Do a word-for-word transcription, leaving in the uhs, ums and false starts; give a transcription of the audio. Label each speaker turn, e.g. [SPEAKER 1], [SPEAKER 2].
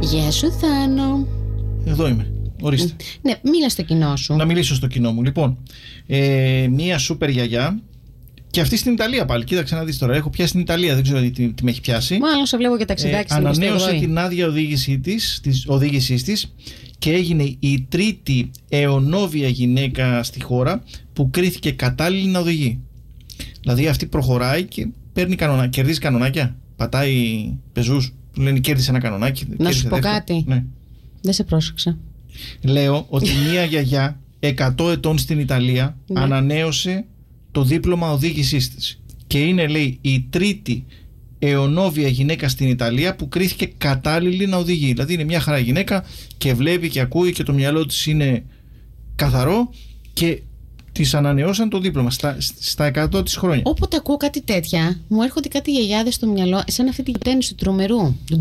[SPEAKER 1] Γεια σου, Θάνο.
[SPEAKER 2] Εδώ είμαι. Ορίστε.
[SPEAKER 1] Ναι, μίλα στο κοινό σου.
[SPEAKER 2] Να μιλήσω στο κοινό μου. Λοιπόν, ε, μία σούπερ γιαγιά. Και αυτή στην Ιταλία πάλι. Κοίταξε να δεις τώρα. Έχω πιάσει στην Ιταλία, δεν ξέρω τι, τι με έχει πιάσει.
[SPEAKER 1] Μάλλον σε βλέπω και ταξιδάκι.
[SPEAKER 2] Ε, ανανέωσε την άδεια οδήγησή της, της, οδήγησής της και έγινε η τρίτη αιωνόβια γυναίκα στη χώρα που κρίθηκε κατάλληλη να οδηγεί. Δηλαδή αυτή προχωράει και παίρνει κανονάκια, κερδίζει κανονάκια. Πατάει πεζούς. Του λένε κέρδισε ένα κανονάκι.
[SPEAKER 1] Να σου πω
[SPEAKER 2] δεύτερο.
[SPEAKER 1] κάτι.
[SPEAKER 2] Ναι.
[SPEAKER 1] Δεν σε πρόσεξα.
[SPEAKER 2] Λέω ότι μία γιαγιά εκατό ετών στην Ιταλία
[SPEAKER 1] ναι.
[SPEAKER 2] ανανέωσε το δίπλωμα οδήγησής της. Και είναι, λέει, η τρίτη αιωνόβια γυναίκα στην Ιταλία που κρίθηκε κατάλληλη να οδηγεί. Δηλαδή είναι μια χαρά γυναίκα και βλέπει και ακούει και το μυαλό της είναι καθαρό και της ανανεώσαν το δίπλωμα στα, στα εκατό της χρόνια.
[SPEAKER 1] Όποτε ακούω κάτι τέτοια, μου έρχονται κάτι γιαγιάδες στο μιαλό, σαν αυτή την τέννις του Τρομερού.